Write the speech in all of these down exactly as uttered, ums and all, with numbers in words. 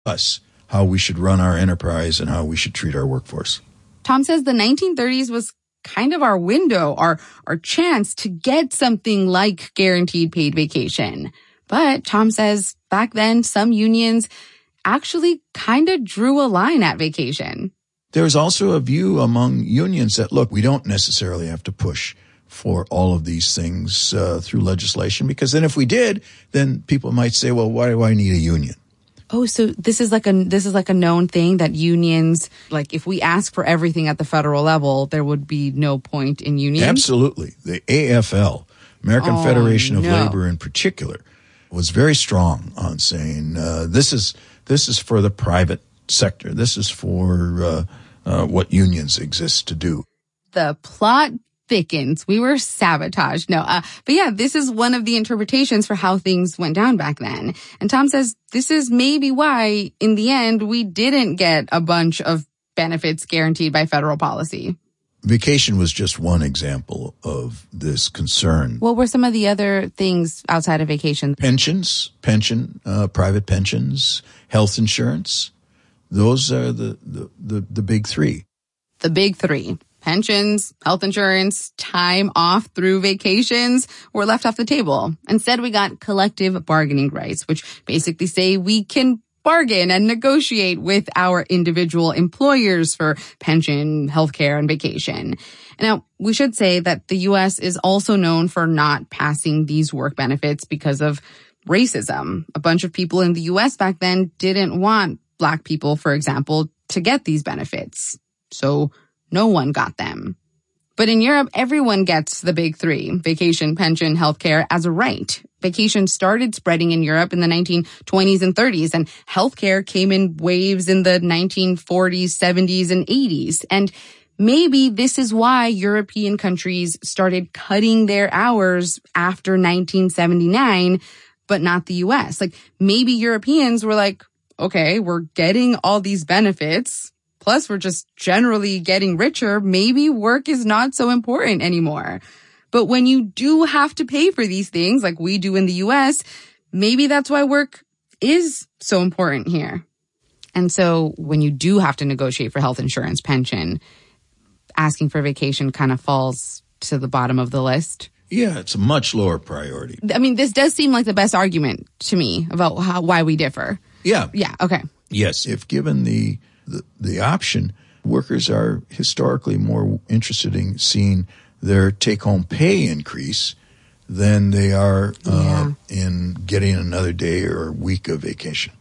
us how we should run our enterprise and how we should treat our workforce. Tom says the nineteen thirties was kind of our window, our, our chance to get something like guaranteed paid vacation. But Tom says back then, some unions actually kind of drew a line at vacation. There's also a view among unions that, look, we don't necessarily have to push for all of these things uh, through legislation, because then if we did, then people might say, well, why do I need a union? Oh, so this is like a this is like a known thing that unions, like if we ask for everything at the federal level, there would be no point in unions? Absolutely. The A F L, American oh, Federation of no. Labor in particular, was very strong on saying uh, this is this is for the private sector. This is for uh, uh, what unions exist to do. The plot thickens. We were sabotaged. No, uh, but yeah, this is one of the interpretations for how things went down back then. And Tom says this is maybe why, in the end, we didn't get a bunch of benefits guaranteed by federal policy. Vacation was just one example of this concern. What were some of the other things outside of vacation? Pensions, pension, uh, private pensions, health insurance. Those are the, the, the, the big three. The big three. Pensions, health insurance, time off through vacations were left off the table. Instead, we got collective bargaining rights, which basically say we can bargain and negotiate with our individual employers for pension, healthcare, and vacation. Now, we should say that the U S is also known for not passing these work benefits because of racism. A bunch of people in the U S back then didn't want Black people, for example, to get these benefits. So no one got them. But in Europe, everyone gets the big three, vacation, pension, healthcare, as a right. Vacation started spreading in Europe in the nineteen twenties and thirties, and healthcare came in waves in the nineteen forties, seventies, and eighties. And maybe this is why European countries started cutting their hours after nineteen seventy-nine, but not the U S. Like, maybe Europeans were like, okay, we're getting all these benefits, plus we're just generally getting richer. Maybe work is not so important anymore. But when you do have to pay for these things like we do in the U S, maybe that's why work is so important here. And so when you do have to negotiate for health insurance, pension, asking for vacation kind of falls to the bottom of the list. Yeah, it's a much lower priority. I mean, this does seem like the best argument to me about how, why we differ. Yeah. Yeah, okay. Yes, if given the, the, the option, workers are historically more interested in seeing their take-home pay increase than they are uh, yeah. in getting another day or week of vacation.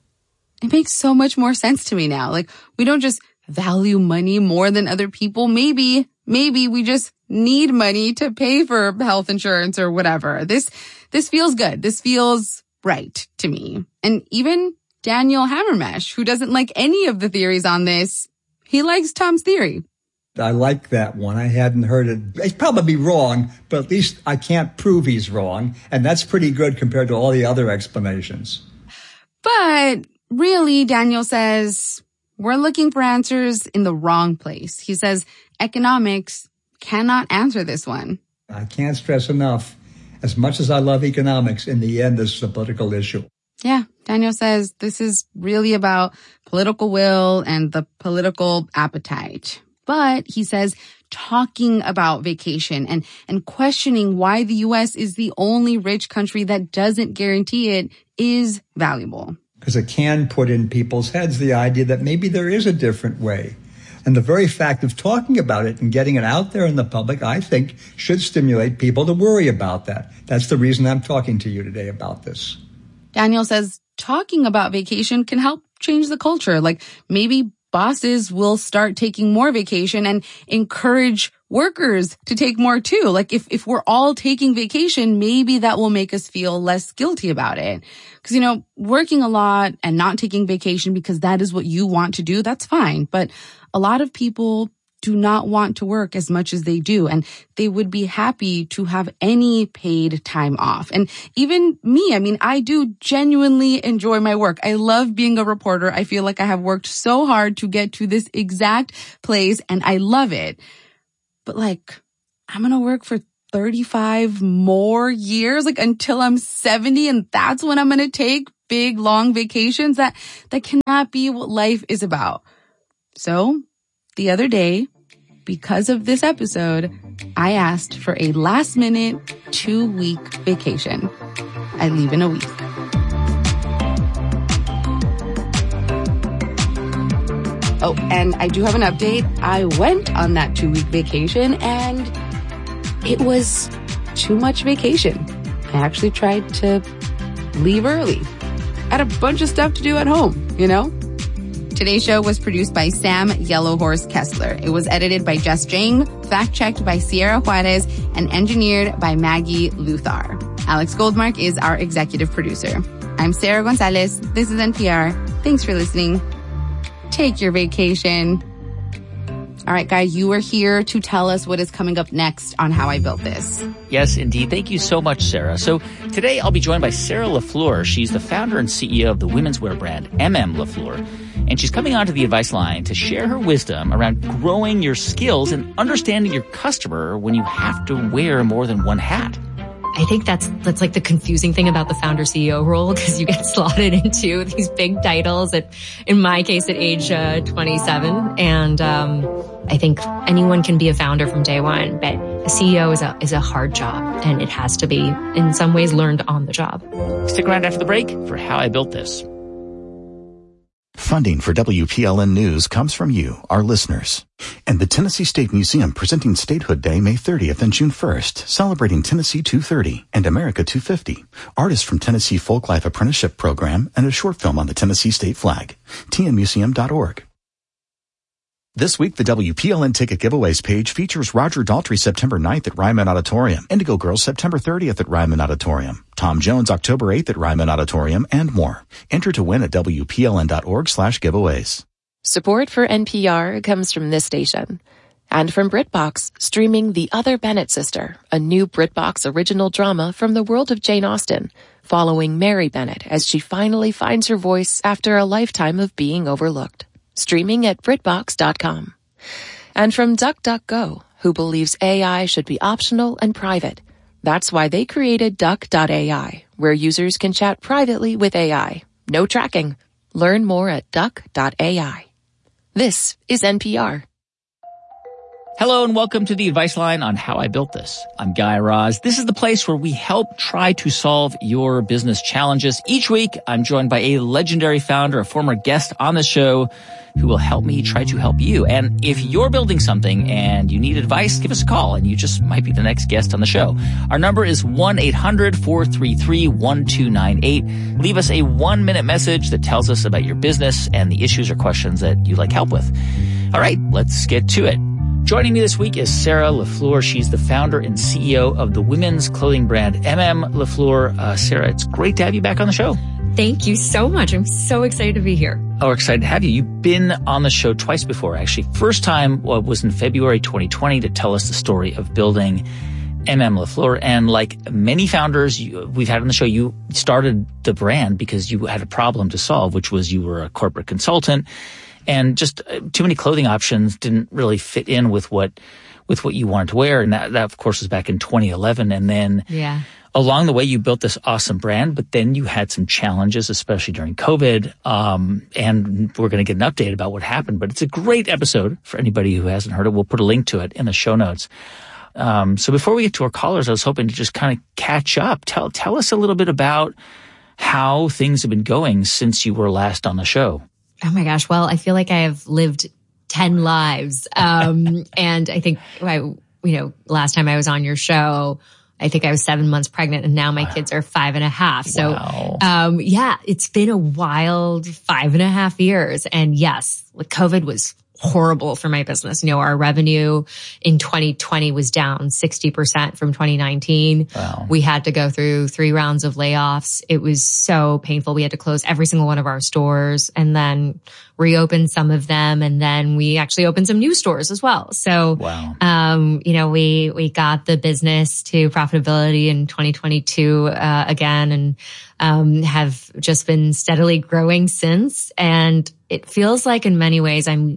It makes so much more sense to me now. Like, we don't just value money more than other people. Maybe, maybe we just need money to pay for health insurance or whatever. This, this feels good. This feels right to me. And even Daniel Hammermesh, who doesn't like any of the theories on this, he likes Tom's theory. I like that one. I hadn't heard it. He's probably wrong, but at least I can't prove he's wrong. And that's pretty good compared to all the other explanations. But really, Daniel says, we're looking for answers in the wrong place. He says economics cannot answer this one. I can't stress enough. As much as I love economics, in the end, this is a political issue. Yeah, Daniel says this is really about political will and the political appetite. But he says talking about vacation and, and questioning why the U S is the only rich country that doesn't guarantee it is valuable. Because it can put in people's heads the idea that maybe there is a different way. And the very fact of talking about it and getting it out there in the public, I think, should stimulate people to worry about that. That's the reason I'm talking to you today about this. Daniel says talking about vacation can help change the culture. Like, maybe bosses will start taking more vacation and encourage workers to take more too. Like, if, if we're all taking vacation, maybe that will make us feel less guilty about it. Because, you know, working a lot and not taking vacation because that is what you want to do, that's fine. But a lot of people do not want to work as much as they do, and they would be happy to have any paid time off. And even me, I mean, I do genuinely enjoy my work. I love being a reporter. I feel like I have worked so hard to get to this exact place, and I love it. But like, I'm going to work for thirty-five more years, like until I'm seventy, and that's when I'm going to take big, long vacations. That, that cannot be what life is about. So the other day, because of this episode, I asked for a last minute two week vacation. I leave in a week. Oh, and I do have an update. I went on that two week vacation and it was too much vacation. I actually tried to leave early. I had a bunch of stuff to do at home, you know? Today's show was produced by Sam Yellowhorse Kessler. It was edited by Jess Jang, fact-checked by Sierra Juarez, and engineered by Maggie Luthar. Alex Goldmark is our executive producer. I'm Sarah Gonzalez. This is N P R. Thanks for listening. Take your vacation. All right, Guy, you are here to tell us what is coming up next on How I Built This. Yes, indeed. Thank you so much, Sarah. So today I'll be joined by Sarah LaFleur. She's the founder and C E O of the women's wear brand M M LaFleur. And she's coming onto the advice line to share her wisdom around growing your skills and understanding your customer when you have to wear more than one hat. I think that's that's like the confusing thing about the founder C E O role, because you get slotted into these big titles at, in my case, at age uh, twenty-seven. And um, I think anyone can be a founder from day one, but a C E O is a is a hard job, and it has to be in some ways learned on the job. Stick around after the break for How I Built This. Funding for W P L N News comes from you, our listeners. And the Tennessee State Museum presenting Statehood Day May thirtieth and June first, celebrating Tennessee two thirty and America two fifty. Artists from Tennessee Folklife Apprenticeship Program and a short film on the Tennessee State flag. T N museum dot org. This week, the W P L N ticket giveaways page features Roger Daltrey September ninth at Ryman Auditorium, Indigo Girls September thirtieth at Ryman Auditorium, Tom Jones October eighth at Ryman Auditorium, and more. Enter to win at W P L N dot org slash giveaways. Support for N P R comes from this station. And from BritBox, streaming The Other Bennett Sister, a new BritBox original drama from the world of Jane Austen, following Mary Bennett as she finally finds her voice after a lifetime of being overlooked. Streaming at Brit Box dot com. And from DuckDuckGo, who believes A I should be optional and private. That's why they created Duck dot A I, where users can chat privately with A I. No tracking. Learn more at Duck dot A I. This is N P R. Hello and welcome to the Advice Line on How I Built This. I'm Guy Raz. This is the place where we help try to solve your business challenges. Each week, I'm joined by a legendary founder, a former guest on the show, who will help me try to help you. And if you're building something and you need advice, give us a call and you just might be the next guest on the show. Our number is one eight hundred four three three one two nine eight. Leave us a one-minute message that tells us about your business and the issues or questions that you'd like help with. All right, let's get to it. Joining me this week is Sarah LaFleur. She's the founder and C E O of the women's clothing brand M M LaFleur. Uh, Sarah, it's great to have you back on the show. Thank you so much. I'm so excited to be here. Oh, we're excited to have you. You've been on the show twice before, actually. First time well, was in February twenty twenty to tell us the story of building M M LaFleur. And like many founders you, we've had on the show, you started the brand because you had a problem to solve, which was you were a corporate consultant. And just uh, too many clothing options didn't really fit in with what with what you wanted to wear. And that, that of course, was back in twenty eleven. And then yeah. along the way, you built this awesome brand, but then you had some challenges, especially during COVID. Um, and we're going to get an update about what happened. But it's a great episode for anybody who hasn't heard it. We'll put a link to it in the show notes. Um, so before we get to our callers, I was hoping to just kind of catch up. Tell tell us a little bit about how things have been going since you were last on the show. Oh my gosh. Well, I feel like I have lived ten lives. Um, and I think, I, you know, last time I was on your show, I think I was seven months pregnant and now my wow. kids are five and a half. So, wow. um, yeah, it's been a wild five and a half years. And yes, COVID was horrible for my business. You know, our revenue in twenty twenty was down sixty percent from twenty nineteen. Wow. We had to go through three rounds of layoffs. It was so painful. We had to close every single one of our stores and then reopen some of them. And then we actually opened some new stores as well. So, wow. um, you know, we, we got the business to profitability in twenty twenty-two, uh, again, and, um, have just been steadily growing since. And it feels like in many ways I'm,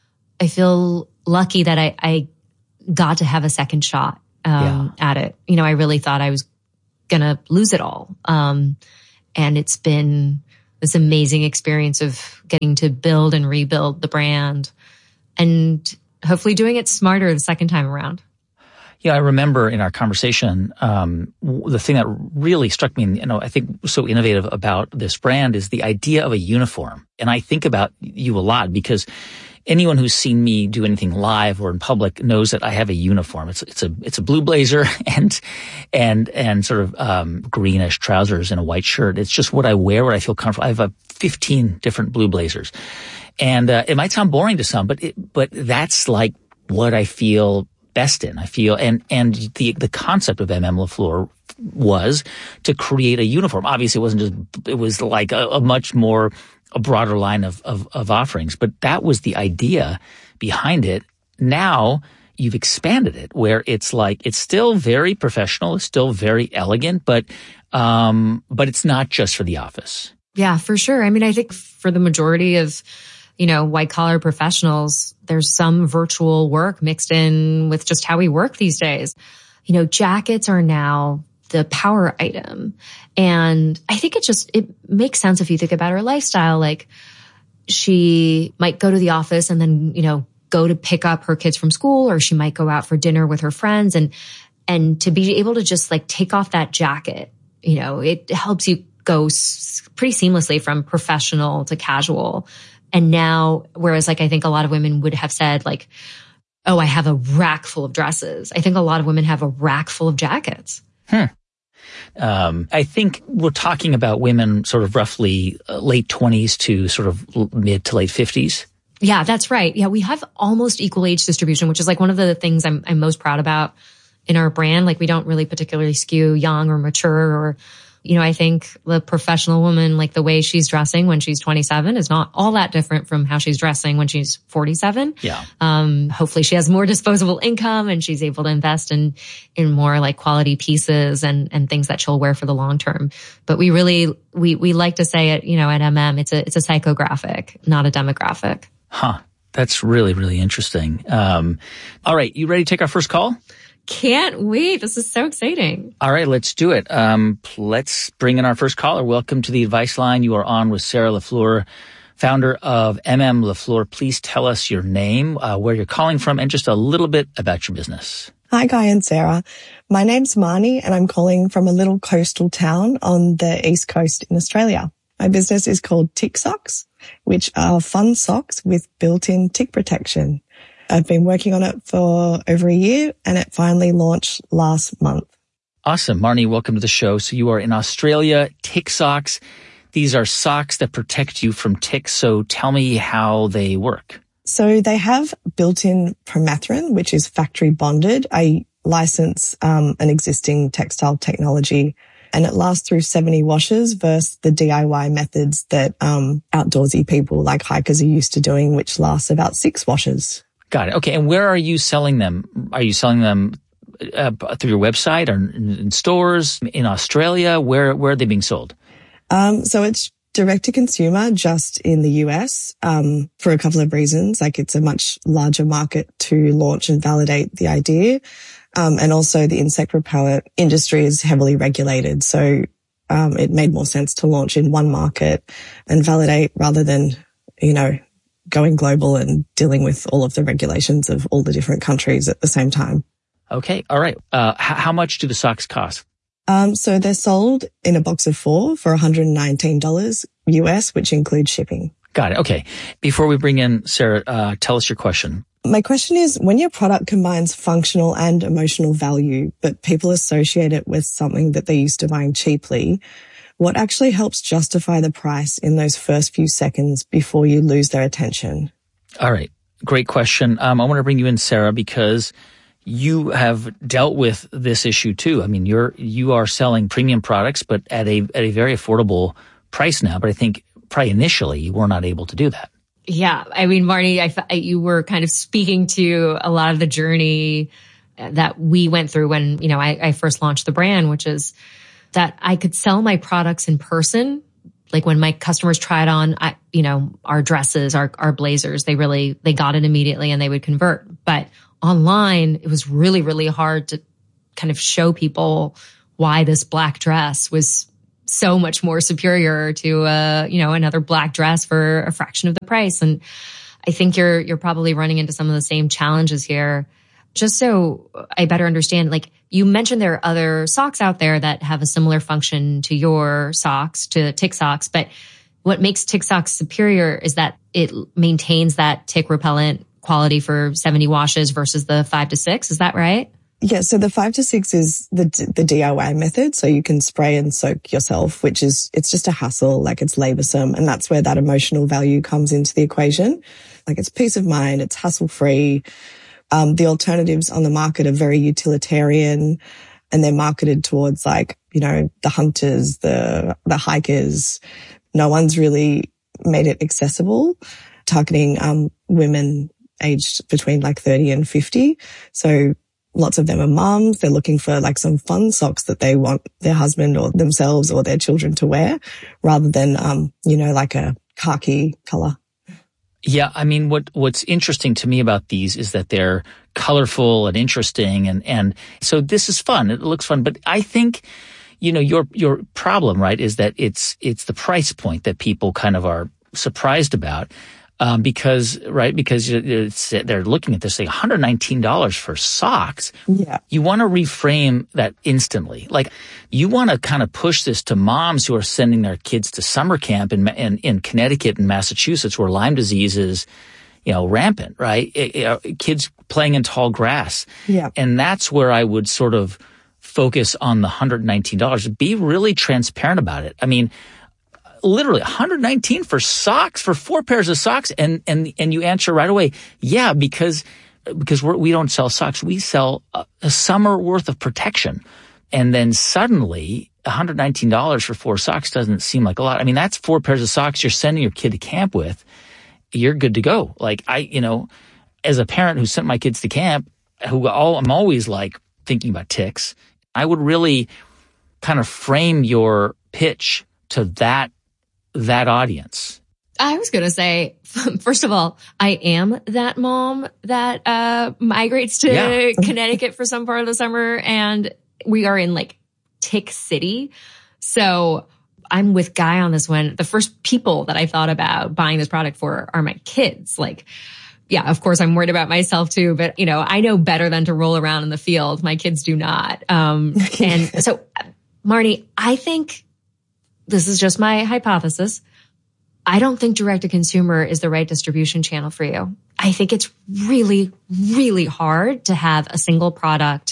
I feel lucky that I, I got to have a second shot um, yeah. at it. You know, I really thought I was going to lose it all. Um, And it's been this amazing experience of getting to build and rebuild the brand and hopefully doing it smarter the second time around. Yeah, I remember in our conversation, um, the thing that really struck me, you know, I think so innovative about this brand is the idea of a uniform. And I think about you a lot because anyone who's seen me do anything live or in public knows that I have a uniform. It's it's a it's a blue blazer and and and sort of um, greenish trousers and a white shirt. It's just what I wear, what I feel comfortable. I have a fifteen different blue blazers, and uh, it might sound boring to some, but it, but that's like what I feel best in. I feel, and, and the, the concept of M M LaFleur was to create a uniform. Obviously it wasn't just, it was like a, a much more, a broader line of, of, of offerings, but that was the idea behind it. Now you've expanded it where it's like, it's still very professional. It's still very elegant, but, um, but it's not just for the office. Yeah, for sure. I mean, I think for the majority of, you know, white collar professionals, there's some virtual work mixed in with just how we work these days. You know, jackets are now the power item. And I think it just, it makes sense if you think about her lifestyle. Like she might go to the office and then, you know, go to pick up her kids from school, or she might go out for dinner with her friends. And, and to be able to just like take off that jacket, you know, it helps you go s- pretty seamlessly from professional to casual. And now, whereas like I think a lot of women would have said like, oh, I have a rack full of dresses. I think a lot of women have a rack full of jackets. Hmm. Um, I think we're talking about women sort of roughly late twenties to sort of mid to late fifties. Yeah, that's right. Yeah, we have almost equal age distribution, which is like one of the things I'm, I'm most proud about in our brand. Like we don't really particularly skew young or mature or, you know, I think the professional woman, like the way she's dressing when she's twenty-seven is not all that different from how she's dressing when she's forty-seven. Yeah. Um, hopefully she has more disposable income and she's able to invest in, in more like quality pieces and, and things that she'll wear for the long term. But we really, we, we like to say it, you know, at M M, it's a, it's a psychographic, not a demographic. Huh. That's really, really interesting. Um, all right. You ready to take our first call? Can't wait. This is so exciting. All right, let's do it. Um, let's bring in our first caller. Welcome to the Advice Line. You are on with Sarah LaFleur, founder of M M LaFleur. Please tell us your name, uh, where you're calling from, and just a little bit about your business. Hi, Guy and Sarah. My name's Marnie, and I'm calling from a little coastal town on the East Coast in Australia. My business is called Tick Socks, which are fun socks with built-in tick protection. I've been working on it for over a year and it finally launched last month. Awesome. Marnie, welcome to the show. So you are in Australia, Tick Socks. These are socks that protect you from ticks. So tell me how they work. So they have built-in permethrin, which is factory bonded. I license um, an existing textile technology and it lasts through seventy washes versus the D I Y methods that um, outdoorsy people like hikers are used to doing, which lasts about six washes. Got it. Okay. And where are you selling them? Are you selling them uh, through your website or in, in stores in Australia? Where, where are they being sold? Um, so it's direct to consumer just in the U S, um, for a couple of reasons. Like it's a much larger market to launch and validate the idea. Um, and also the insect repellent industry is heavily regulated. So, um, it made more sense to launch in one market and validate rather than, you know, going global and dealing with all of the regulations of all the different countries at the same time. Okay. All right. Uh, h- how much do the socks cost? Um, so they're sold in a box of four for one hundred nineteen dollars U S, which includes shipping. Got it. Okay. Before we bring in Sarah, uh, tell us your question. My question is, when your product combines functional and emotional value, but people associate it with something that they're used to buying cheaply, what actually helps justify the price in those first few seconds before you lose their attention? All right. Great question. Um, I want to bring you in, Sarah, because you have dealt with this issue too. I mean, you're, you are selling premium products, but at a, at a very affordable price now. But I think probably initially you were not able to do that. Yeah. I mean, Marnie, I, I, you were kind of speaking to a lot of the journey that we went through when, you know, I, I first launched the brand, which is that I could sell my products in person. Like when my customers tried on, I, you know, our dresses, our, our blazers, they really, they got it immediately and they would convert. But online, it was really, really hard to kind of show people why this black dress was so much more superior to, uh, you know, another black dress for a fraction of the price. And I think you're, you're probably running into some of the same challenges here. Just so I better understand, like you mentioned there are other socks out there that have a similar function to your socks, to tick socks, but what makes tick socks superior is that it maintains that tick repellent quality for seventy washes versus the five to six. Is that right? Yeah. So the five to six is the the D I Y method. So you can spray and soak yourself, which is, it's just a hassle, like it's laborsome. And that's where that emotional value comes into the equation. Like it's peace of mind. It's hassle free. Um, the alternatives on the market are very utilitarian and they're marketed towards like, you know, the hunters, the, the hikers. No one's really made it accessible, targeting, um, women aged between like thirty and fifty. So lots of them are moms. They're looking for like some fun socks that they want their husband or themselves or their children to wear rather than, um, you know, like a khaki color. Yeah. I mean, what, what's interesting to me about these is that they're colorful and interesting. And, and so this is fun. It looks fun, but I think, you know, your, your problem, right, is that it's, it's the price point that people kind of are surprised about. Um, because, right, because it's, they're looking at this saying one hundred nineteen dollars for socks. Yeah. You want to reframe that instantly. Like, you want to kind of push this to moms who are sending their kids to summer camp in, in, in Connecticut and Massachusetts where Lyme disease is, you know, rampant, right? It, it, kids playing in tall grass. Yeah. And that's where I would sort of focus on the one hundred nineteen dollars. Be really transparent about it. I mean, literally one hundred nineteen for socks, for four pairs of socks. And, and, and you answer right away. Yeah, because, because we're, we don't sell socks. We sell a, a summer worth of protection. And then suddenly one hundred nineteen dollars for four socks doesn't seem like a lot. I mean, that's four pairs of socks you're sending your kid to camp with. You're good to go. Like I, you know, as a parent who sent my kids to camp, who all, I'm always like thinking about ticks, I would really kind of frame your pitch to that that audience. I was going to say, first of all, I am that mom that uh migrates to yeah. Connecticut for some part of the summer, and we are in like Tick City. So I'm with Guy on this one. The first people that I thought about buying this product for are my kids. Like, yeah, of course I'm worried about myself too, but you know, I know better than to roll around in the field. My kids do not. Um, and so Marnie, I think this is just my hypothesis. I don't think direct to consumer is the right distribution channel for you. I think it's really, really hard to have a single product,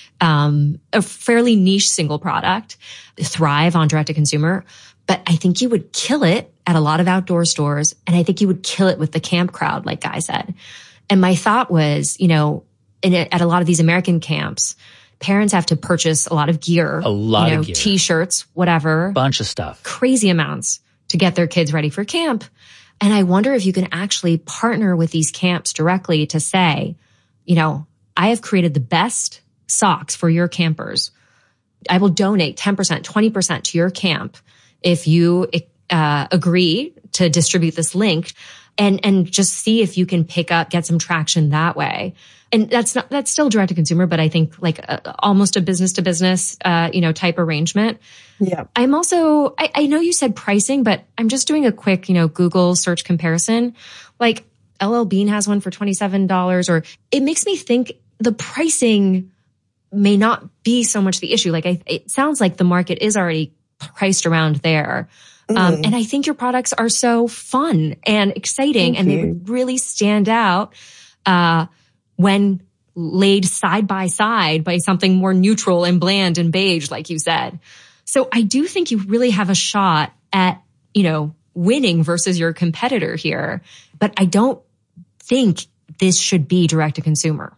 um, a fairly niche single product thrive on direct to consumer. But I think you would kill it at a lot of outdoor stores. And I think you would kill it with the camp crowd, like Guy said. And my thought was, you know, in a, at a lot of these American camps, parents have to purchase a lot of gear, a lot you know, of gear, t-shirts, whatever, bunch of stuff, crazy amounts to get their kids ready for camp. And I wonder if you can actually partner with these camps directly to say, you know, I have created the best socks for your campers. I will donate ten percent, twenty percent to your camp if you uh, agree to distribute this link, and and just see if you can pick up, get some traction that way. And that's not, that's still direct to consumer, but I think like a, almost a business to business, uh, you know, type arrangement. Yeah. I'm also, I, I know you said pricing, but I'm just doing a quick, you know, Google search comparison. Like L L Bean has one for twenty-seven dollars, or it makes me think the pricing may not be so much the issue. Like I, it sounds like the market is already priced around there. Mm. Um, and I think your products are so fun and exciting. Thank and you. They would really stand out, uh, when laid side by side by something more neutral and bland and beige, like you said. So I do think you really have a shot at, you know, winning versus your competitor here. But I don't think this should be direct to consumer.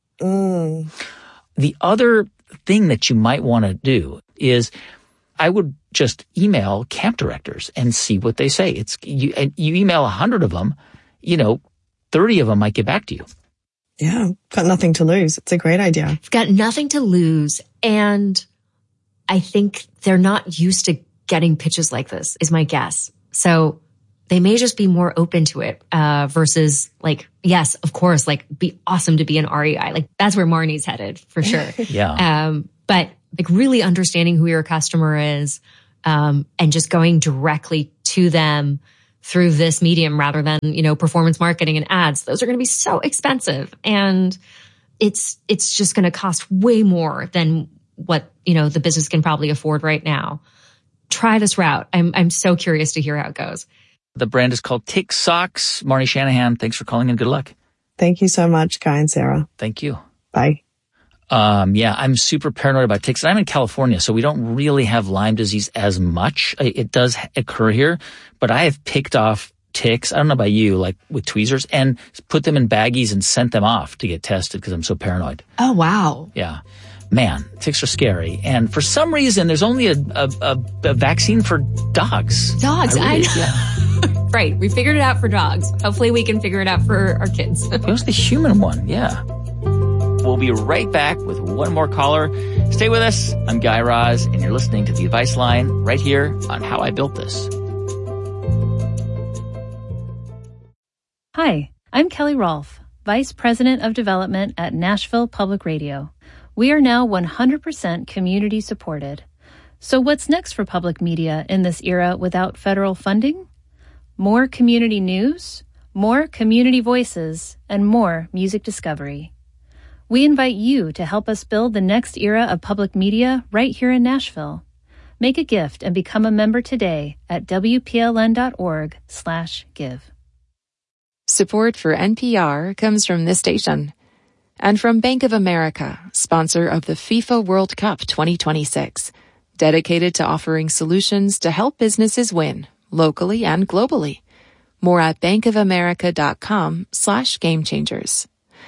Mm. The other thing that you might want to do is I would just email camp directors and see what they say. It's you, and you email a hundred of them, you know, thirty of them might get back to you. Yeah, got nothing to lose. It's a great idea. I've got nothing to lose. And I think they're not used to getting pitches like this, is my guess. So they may just be more open to it, uh, versus like, yes, of course, like be awesome to be an R E I. Like that's where Marnie's headed for sure. Yeah. Um, but like really understanding who your customer is, um, and just going directly to them through this medium rather than, you know, performance marketing and ads. Those are going to be so expensive. And it's, it's just going to cost way more than what, you know, the business can probably afford right now. Try this route. I'm, I'm so curious to hear how it goes. The brand is called Tick Socks. Marnie Shanahan, thanks for calling in. Good luck. Thank you so much, Guy and Sarah. Thank you. Bye. Um, yeah, I'm super paranoid about ticks. I'm in California, so we don't really have Lyme disease as much. It does occur here, but I have picked off ticks. I don't know about you, like with tweezers, and put them in baggies and sent them off to get tested because I'm so paranoid. Oh, wow. Yeah. Man, ticks are scary. And for some reason, there's only a, a, a, a vaccine for dogs. Dogs, I, really, I know. Yeah. Right. We figured it out for dogs. Hopefully we can figure it out for our kids. It was the human one. Yeah. We'll be right back with one more caller. Stay with us. I'm Guy Raz, and you're listening to The Advice Line right here on How I Built This. Hi, I'm Kelly Rolfe, Vice President of Development at Nashville Public Radio. We are now one hundred percent community supported. So what's next for public media in this era without federal funding? More community news, more community voices, and more music discovery. We invite you to help us build the next era of public media right here in Nashville. Make a gift and become a member today at W P L N dot org slash give. Support for N P R comes from this station and from Bank of America, sponsor of the FIFA World Cup twenty twenty-six, dedicated to offering solutions to help businesses win locally and globally. More at bankofamerica.com slash game changers.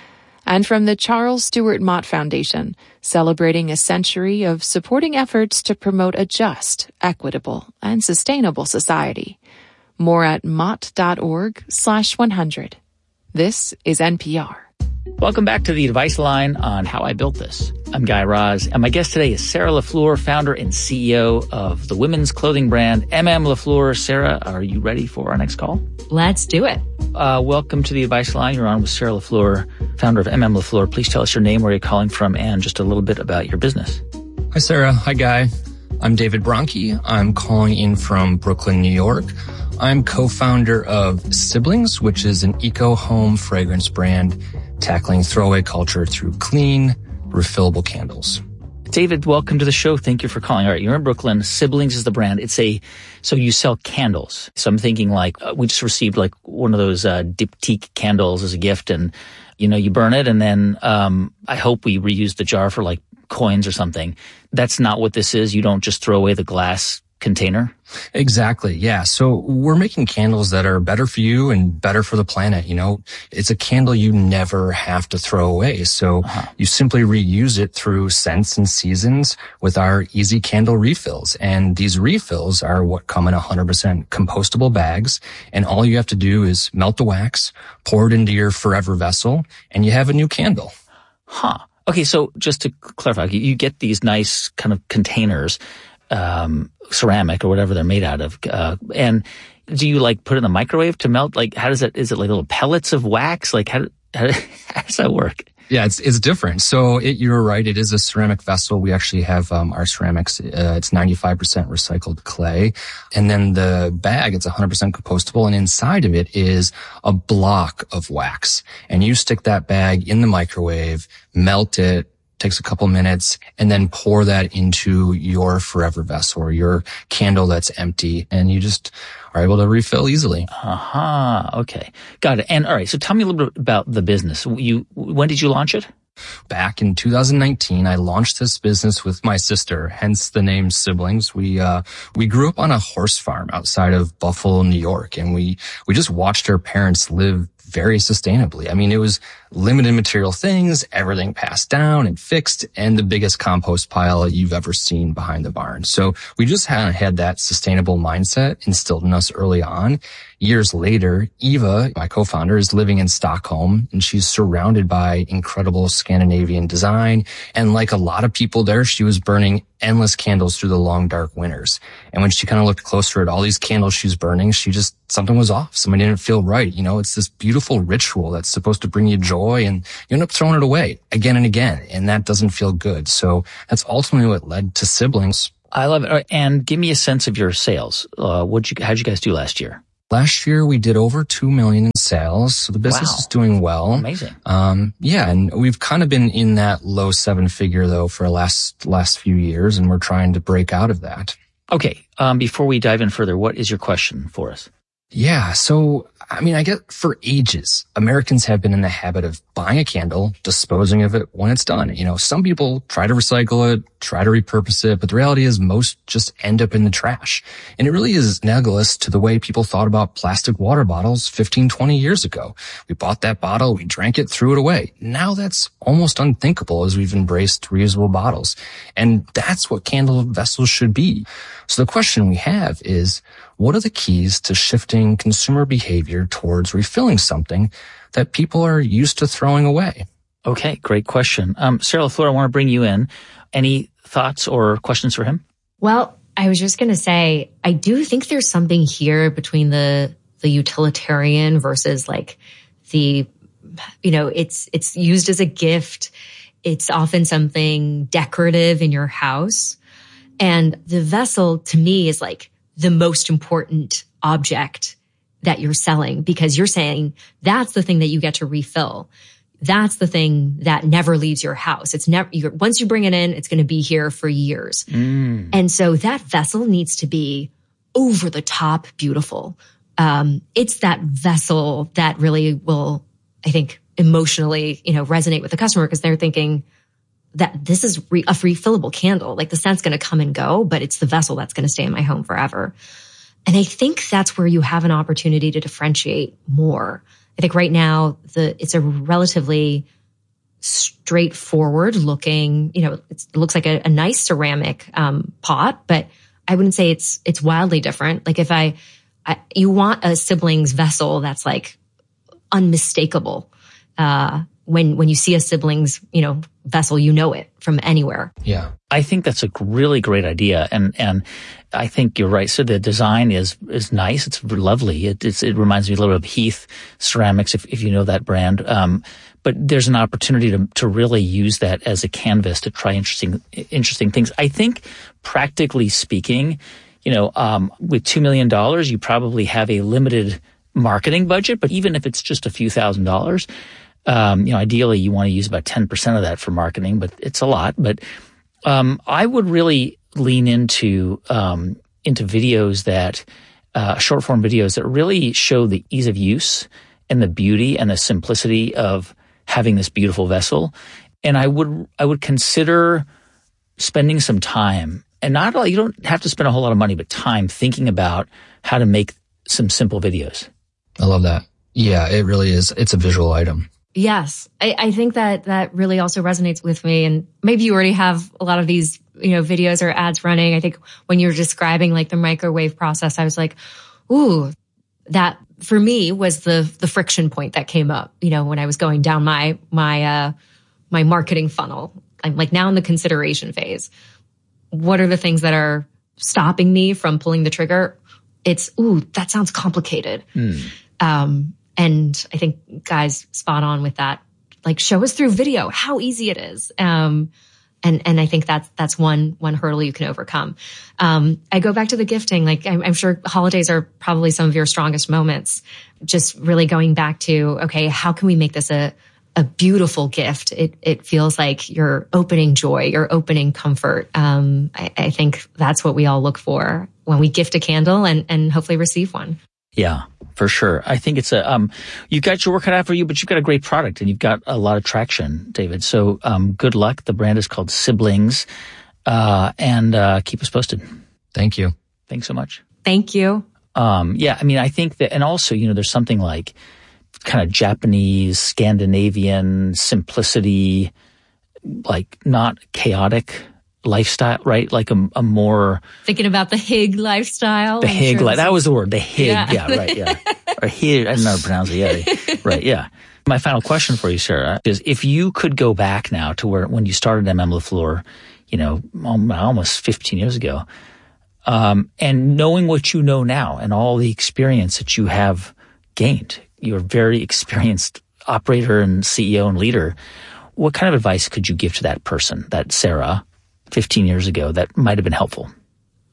And from the Charles Stewart Mott Foundation, celebrating a century of supporting efforts to promote a just, equitable, and sustainable society. More at mott.org slash 100. This is N P R. Welcome back to The Advice Line on How I Built This. I'm Guy Raz, and my guest today is Sarah LaFleur, founder and C E O of the women's clothing brand M M LaFleur. Sarah, are you ready for our next call? Let's do it. Uh, welcome to The Advice Line. You're on with Sarah LaFleur, founder of M M LaFleur. Please tell us your name, where you're calling from, and just a little bit about your business. Hi, Sarah. Hi, Guy. I'm David Bronke. I'm calling in from Brooklyn, New York. I'm co-founder of Siblings, which is an eco-home fragrance brand tackling throwaway culture through clean, refillable candles. David, welcome to the show. Thank you for calling. All right, you're in Brooklyn. Siblings is the brand. It's a, so you sell candles. So I'm thinking like, uh, we just received like one of those uh, diptyque candles as a gift, and, you know, you burn it, and then um I hope we reuse the jar for like coins or something. That's not what this is. You don't just throw away the glass container? Exactly. Yeah. So we're making candles that are better for you and better for the planet. You know, it's a candle you never have to throw away. So uh-huh. you simply reuse it through scents and seasons with our easy candle refills. And these refills are what come in one hundred percent compostable bags. And all you have to do is melt the wax, pour it into your forever vessel, and you have a new candle. Huh. Okay. So just to clarify, you get these nice kind of containers, um, ceramic or whatever they're made out of. Uh, and do you like put it in the microwave to melt? Like, how does that, is it like little pellets of wax? Like, how, how, how does that work? Yeah, it's it's different. So it, you're right. It is a ceramic vessel. We actually have um, our ceramics. Uh, it's ninety-five percent recycled clay. And then the bag, it's one hundred percent compostable. And inside of it is a block of wax. And you stick that bag in the microwave, melt it, takes a couple minutes, and then pour that into your forever vessel or your candle that's empty, and you just are able to refill easily. Aha. Uh-huh. Okay. Got it. And all right. So tell me a little bit about the business. You, when did you launch it? Back in two thousand nineteen, I launched this business with my sister, hence the name Siblings. We, uh, we grew up on a horse farm outside of Buffalo, New York, and we, we just watched our parents live very sustainably. I mean, it was limited material things, everything passed down and fixed, and the biggest compost pile you've ever seen behind the barn. So we just had, had that sustainable mindset instilled in us early on. Years later, Eva, my co-founder, is living in Stockholm, and she's surrounded by incredible Scandinavian design. And like a lot of people there, she was burning endless candles through the long, dark winters. And when she kind of looked closer at all these candles she was burning, she just, something was off. Something didn't feel right. You know, it's this beautiful ritual that's supposed to bring you joy, and you end up throwing it away again and again. And that doesn't feel good. So that's ultimately what led to Siblings. I love it. And give me a sense of your sales. Uh, what'd you, how'd you guys do last year? Last year, we did over two million in sales, so the business Wow. is doing well. Amazing. Um, yeah, and we've kind of been in that low seven figure, though, for the last, last few years, and we're trying to break out of that. Okay, um, before we dive in further, what is your question for us? Yeah, so, I mean, I get for ages, Americans have been in the habit of buying a candle, disposing of it when it's done. You know, some people try to recycle it, try to repurpose it, but the reality is most just end up in the trash. And it really is analogous to the way people thought about plastic water bottles fifteen, twenty years ago. We bought that bottle, we drank it, threw it away. Now that's almost unthinkable as we've embraced reusable bottles. And that's what candle vessels should be. So the question we have is, what are the keys to shifting consumer behavior towards refilling something that people are used to throwing away? Okay, great question. Um, Sarah LaFleur, I want to bring you in. Any thoughts or questions for him? Well, I was just going to say, I do think there's something here between the the utilitarian versus like the, you know, it's it's used as a gift. It's often something decorative in your house. And the vessel, to me, is like the most important object that you're selling, because you're saying that's the thing that you get to refill. That's the thing that never leaves your house. It's never, you're, once you bring it in, it's going to be here for years. Mm. And so that vessel needs to be over the top beautiful. Um, it's that vessel that really will, I think, emotionally, you know, resonate with the customer, because they're thinking that this is re- a refillable candle. Like the scent's going to come and go, but it's the vessel that's going to stay in my home forever. And I think that's where you have an opportunity to differentiate more. I think right now, the it's a relatively straightforward looking, you know, it's, it looks like a, a nice ceramic um, pot, but I wouldn't say it's it's wildly different. Like if I, I you want a siblings vessel that's like unmistakable. Uh, when when you see a siblings, you know, vessel, you know it from anywhere. Yeah. I think that's a really great idea. And, and I think you're right. So the design is, is nice. It's lovely. It, it's, it reminds me a little bit of Heath Ceramics, if, if you know that brand. Um, but there's an opportunity to, to really use that as a canvas to try interesting, interesting things. I think practically speaking, you know, um, with two million dollars, you probably have a limited marketing budget, but even if it's just a few thousand dollars, Um, you know, ideally you want to use about ten percent of that for marketing, but it's a lot. But, um, I would really lean into, um, into videos that, uh, short form videos that really show the ease of use and the beauty and the simplicity of having this beautiful vessel. And I would, I would consider spending some time, and not all, you don't have to spend a whole lot of money, but time thinking about how to make some simple videos. I love that. Yeah, it really is. It's a visual item. Yes. I, I think that that really also resonates with me. And maybe you already have a lot of these, you know, videos or ads running. I think when you were describing like the microwave process, I was like, ooh, that for me was the, the friction point that came up, you know, when I was going down my, my, uh, my marketing funnel. I'm like now in the consideration phase. What are the things that are stopping me from pulling the trigger? It's, ooh, that sounds complicated. Mm. Um, And I think guys spot on with that. Like show us through video how easy it is. Um, and, and I think that's, that's one, one hurdle you can overcome. Um, I go back to the gifting. Like I'm, I'm sure holidays are probably some of your strongest moments. Just really going back to, okay, how can we make this a, a beautiful gift? It, it feels like you're opening joy, you're opening comfort. Um, I, I think that's what we all look for when we gift a candle and, and hopefully receive one. Yeah, for sure. I think it's a, um, you've got your work cut out for you, but you've got a great product and you've got a lot of traction, David. So, um, good luck. The brand is called Siblings, uh, and, uh, keep us posted. Thank you. Thanks so much. Thank you. Um, yeah, I mean, I think that, and also, you know, there's something like kind of Japanese, Scandinavian simplicity, like not chaotic lifestyle, right? Like a, a more thinking about the Hig lifestyle. The I'm Hig, sure that was the word. The Hig, yeah, yeah right, yeah. Or Hig, I don't know how to pronounce it. Yeah, right, yeah. My final question for you, Sarah, is if you could go back now to where when you started M M LaFleur, you know, almost fifteen years ago, um, and knowing what you know now and all the experience that you have gained, you're a very experienced operator and C E O and leader. What kind of advice could you give to that person, that Sarah, fifteen years ago, that might have been helpful?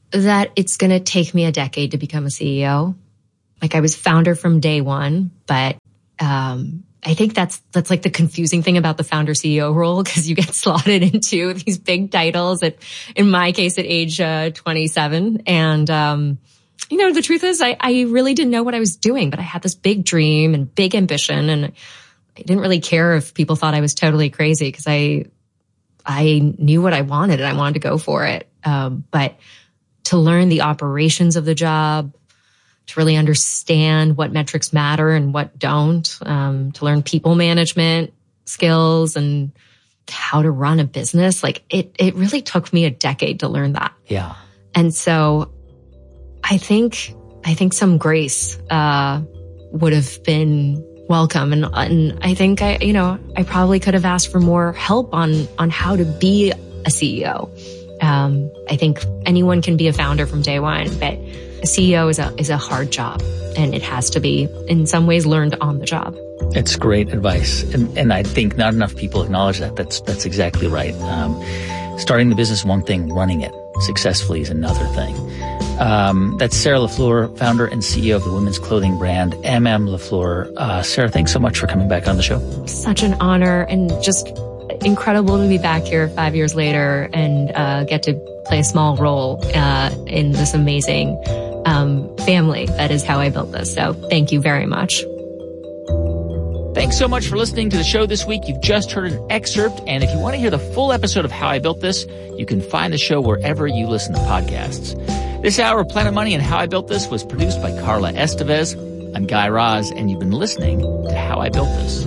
that it's going to take me a decade to become a C E O. Like I was founder from day one, but um, I think that's that's like the confusing thing about the founder C E O role, because you get slotted into these big titles at, in my case, at age uh, twenty-seven. And, um, you know, the truth is I, I really didn't know what I was doing, but I had this big dream and big ambition. And I didn't really care if people thought I was totally crazy, because I, I knew what I wanted and I wanted to go for it. Um, but to learn the operations of the job, to really understand what metrics matter and what don't, um, to learn people management skills and how to run a business. Like it, it really took me a decade to learn that. Yeah. And so I think, I think some grace, uh, would have been welcome. And, and I think I, you know, I probably could have asked for more help on, on how to be a C E O. Um, I think anyone can be a founder from day one, but a C E O is a, is a hard job, and it has to be in some ways learned on the job. It's great advice. And, and I think not enough people acknowledge that. That's, that's exactly right. Um, starting the business is one thing, running it successfully is another thing. Um, that's Sarah LaFleur, founder and C E O of the women's clothing brand M M LaFleur. Uh, Sarah, thanks so much for coming back on the show. Such an honor, and just incredible to be back here five years later and uh, get to play a small role uh, in this amazing um, family that is How I Built This. So thank you very much. Thanks so much for listening to the show this week. You've just heard an excerpt, and if you want to hear the full episode of How I Built This, you can find the show wherever you listen to podcasts. This hour of Planet Money and How I Built This was produced by Carla Estevez. I'm Guy Raz, and you've been listening to How I Built This.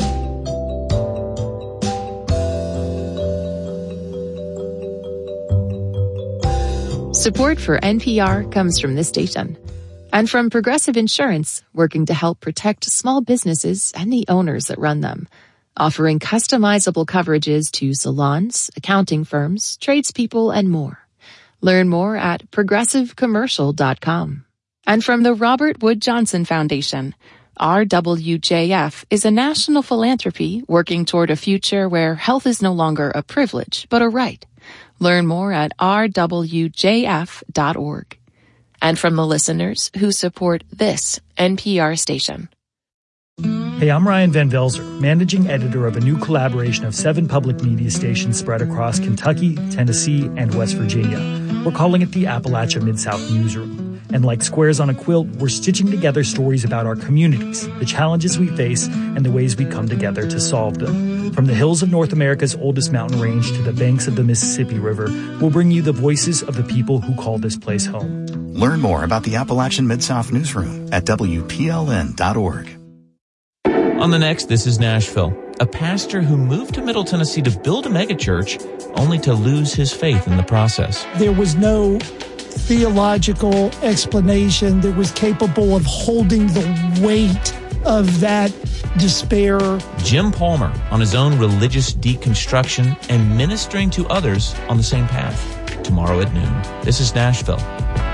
Support for N P R comes from this station and from Progressive Insurance, working to help protect small businesses and the owners that run them, offering customizable coverages to salons, accounting firms, tradespeople, and more. Learn more at progressive commercial dot com. And from the Robert Wood Johnson Foundation, R W J F is a national philanthropy working toward a future where health is no longer a privilege, but a right. Learn more at r w j f dot org. And from the listeners who support this N P R station. Hey, I'm Ryan Van Velzer, managing editor of a new collaboration of seven public media stations spread across Kentucky, Tennessee, and West Virginia. We're calling it the Appalachia Mid-South Newsroom. And like squares on a quilt, we're stitching together stories about our communities, the challenges we face, and the ways we come together to solve them. From the hills of North America's oldest mountain range to the banks of the Mississippi River, we'll bring you the voices of the people who call this place home. Learn more about the Appalachian Mid-South Newsroom at w p l n dot org. On the next, This is Nashville. A pastor who moved to Middle Tennessee to build a megachurch, only to lose his faith in the process. There was no theological explanation that was capable of holding the weight of that despair. Jim Palmer on his own religious deconstruction and ministering to others on the same path. Tomorrow at noon. This is Nashville.